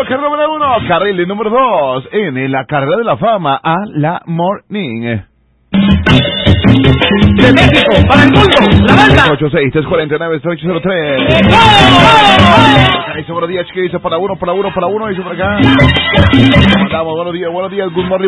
carrera número 1, carril número 2, en la carrera de la fama, a la morning. De México, para el mundo, la banda. 86-349-3803. Dice buenos días, chiquillos, para uno, dice por acá. Mandamos, buenos días, good morning